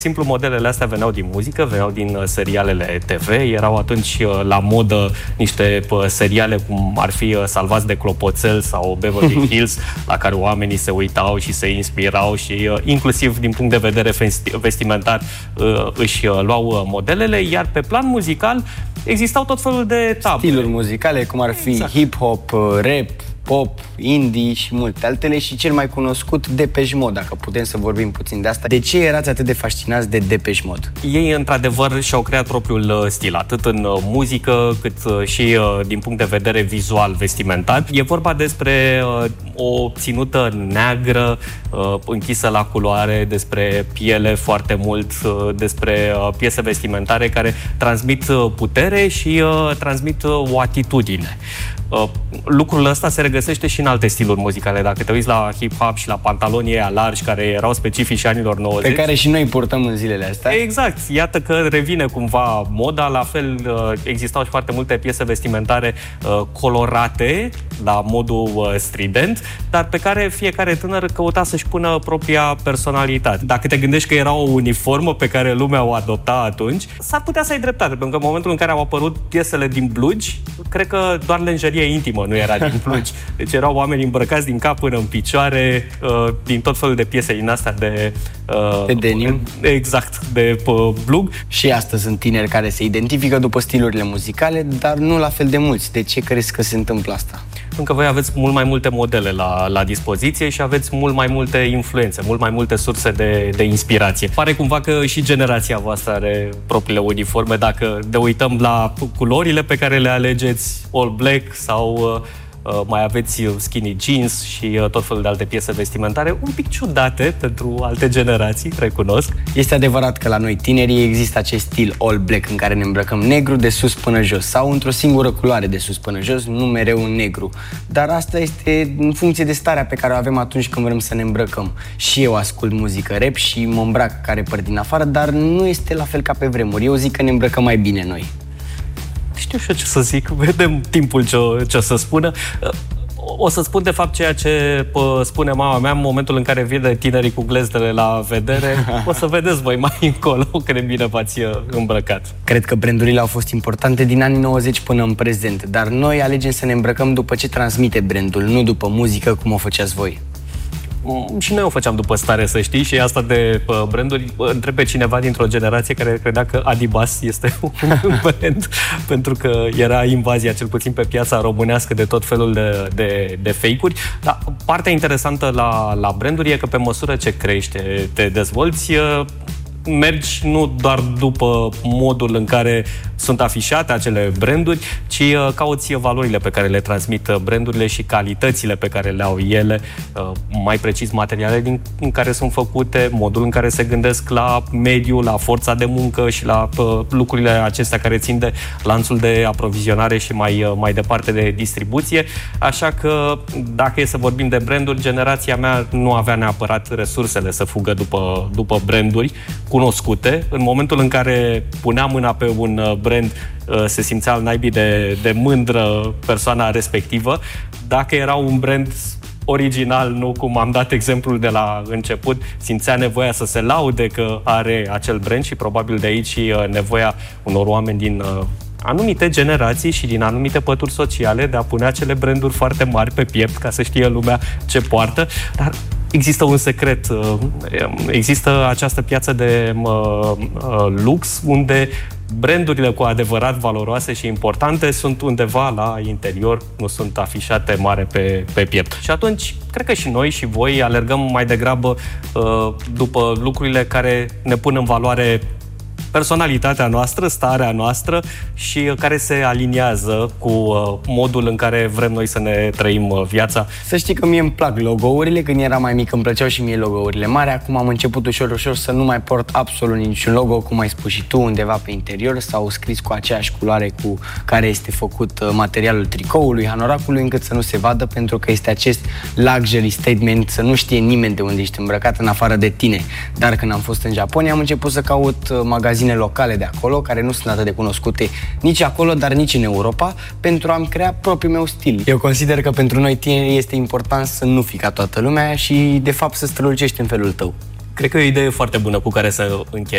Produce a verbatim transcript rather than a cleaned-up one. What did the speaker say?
Simplu, modelele astea veneau din muzică, veneau din serialele T V, erau atunci la modă niște seriale cum ar fi Salvați de clopoțel sau Beverly Hills, la care oamenii se uitau și se inspirau și inclusiv din punct de vedere vestimentar își luau modelele, iar pe plan muzical existau tot felul de taburi. Stiluri muzicale, cum ar fi exact. hip-hop, rap, pop, indie și multe altele și cel mai cunoscut Depeche Mode, dacă putem să vorbim puțin de asta. De ce erați atât de fascinați de Depeche Mode? Ei, într-adevăr, și-au creat propriul stil, atât în muzică, cât și din punct de vedere vizual, vestimentar. E vorba despre o ținută neagră, închisă la culoare, despre piele foarte mult, despre piese vestimentare care transmit putere și transmit o atitudine. Lucrul ăsta se regăsește și în alte stiluri muzicale. Dacă te uiți la hip-hop și la pantalonii ăia largi care erau specifici anilor nouăzeci. Pe care și noi purtăm în zilele astea. Exact. Iată că revine cumva moda. La fel existau și foarte multe piese vestimentare colorate, la modul strident, dar pe care fiecare tânăr căuta să-și pună propria personalitate. Dacă te gândești că era o uniformă pe care lumea o adopta atunci, s-ar putea să ai dreptate, pentru că în momentul în care au apărut piesele din blugi, cred că doar lenjerie intimă nu era din blugi. Deci erau oameni îmbrăcați din cap până în picioare, uh, din tot felul de piese din astea de... Uh, de denim. Exact, de uh, blug. Și astăzi sunt tineri care se identifică după stilurile muzicale, dar nu la fel de mulți. De ce crezi că se întâmplă asta? Pentru că voi aveți mult mai multe modele la, la dispoziție și aveți mult mai multe influențe, mult mai multe surse de, de inspirație. Pare cumva că și generația voastră are propriile uniforme. Dacă ne uităm la culorile pe care le alegeți, all black sau uh, mai aveți skinny jeans și uh, tot felul de alte piese vestimentare, un pic ciudate pentru alte generații, recunosc. Este adevărat că la noi tinerii există acest stil all black în care ne îmbrăcăm negru de sus până jos sau într-o singură culoare de sus până jos, nu mereu în negru. Dar asta este în funcție de starea pe care o avem atunci când vrem să ne îmbrăcăm. Și eu ascult muzică rap și mă îmbrac care păr din afară, dar nu este la fel ca pe vremuri. Eu zic că ne îmbrăcăm mai bine noi. Știu și eu ce să zic, vedem timpul ce, ce să spună. O să spun de fapt ceea ce spune mama mea în momentul în care vede tinerii cu glezdele la vedere. O să vedeți voi mai încolo cât de bine v-ați îmbrăcat. Cred că brandurile au fost importante din anii nouăzeci până în prezent, dar noi alegem să ne îmbrăcăm după ce transmite brandul, nu după muzică, cum o făceați voi. Și noi o făceam după stare, să știi, și asta de branduri, întreb pe cineva dintr-o generație care credea că Adibas este un brand, pentru că era invazia, cel puțin pe piața românească, de tot felul de, de, de fake-uri. Dar partea interesantă la, la branduri e că pe măsură ce crești, te dezvolți, mergi nu doar după modul în care sunt afișate acele branduri, ci uh, cauți valorile pe care le transmit brandurile și calitățile pe care le au ele, uh, mai precis materiale din în care sunt făcute, modul în care se gândesc la mediu, la forța de muncă și la uh, lucrurile acestea care țin de lanțul de aprovizionare și mai, uh, mai departe de distribuție. Așa că, dacă e să vorbim de branduri, generația mea nu avea neapărat resursele să fugă după, după branduri cunoscute. În momentul în care punea mâna pe un brand, se simțea al naibii de, de mândră persoana respectivă. Dacă era un brand original, nu cum am dat exemplul de la început, simțea nevoia să se laude că are acel brand și probabil de aici și nevoia unor oameni din anumite generații și din anumite pături sociale de a pune acele branduri foarte mari pe piept ca să știe lumea ce poartă. Dar există un secret. Există această piață de lux unde brandurile cu adevărat valoroase și importante sunt undeva la interior, nu sunt afișate mare pe, pe piept. Și atunci, cred că și noi și voi alergăm mai degrabă uh, după lucrurile care ne pun în valoare personalitatea noastră, starea noastră și care se aliniază cu uh, modul în care vrem noi să ne trăim uh, viața. Să știi că mie îmi plac logourile, când eram mai mic îmi plăceau și mie logourile mari, acum am început ușor, ușor să nu mai port absolut niciun logo, cum ai spus și tu, undeva pe interior sau scris cu aceeași culoare cu care este făcut uh, materialul tricoului, hanoracului, încât să nu se vadă, pentru că este acest luxury statement, să nu știe nimeni de unde ești îmbrăcat în afară de tine. Dar când am fost în Japonia am început să caut uh, magazine locale de acolo, care nu sunt atât de cunoscute nici acolo, dar nici în Europa, pentru a-mi crea propriul meu stil. Eu consider că pentru noi tineri este important să nu fii ca toată lumea și, de fapt, să strălucești în felul tău. Cred că e o idee foarte bună cu care să încheiem.